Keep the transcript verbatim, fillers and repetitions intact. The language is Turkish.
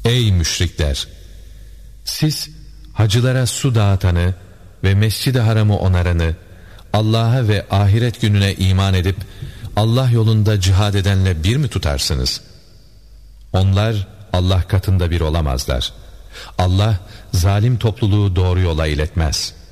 Ey müşrikler! Siz hacılara su dağıtanı ve Mescid-i Haram'ı onaranı, Allah'a ve ahiret gününe iman edip Allah yolunda cihad edenle bir mi tutarsınız? Onlar Allah katında bir olamazlar. Allah zalim topluluğu doğru yola iletmez.